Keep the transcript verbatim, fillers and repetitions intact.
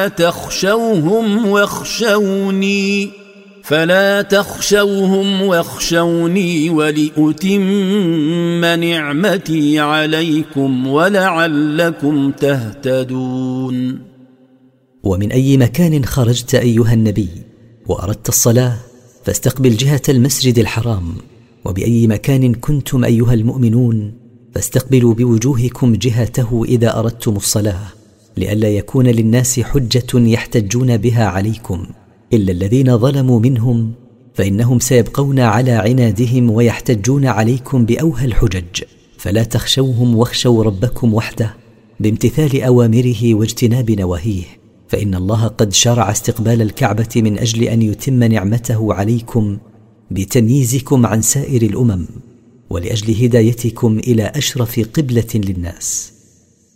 تخشوهم واخشوني فلا تخشوهم واخشوني ولأتم نعمتي عليكم ولعلكم تهتدون. ومن أي مكان خرجت أيها النبي وأردت الصلاة فاستقبل جهة المسجد الحرام، وبأي مكان كنتم أيها المؤمنون فاستقبلوا بوجوهكم جهته إذا أردتم الصلاة، لئلا يكون للناس حجة يحتجون بها عليكم إلا الذين ظلموا منهم، فإنهم سيبقون على عنادهم ويحتجون عليكم بأوهى الحجج. فلا تخشوهم واخشوا ربكم وحده بامتثال أوامره واجتناب نواهيه، فإن الله قد شرع استقبال الكعبة من أجل أن يتم نعمته عليكم بتمييزكم عن سائر الأمم، ولأجل هدايتكم إلى أشرف قبلة للناس.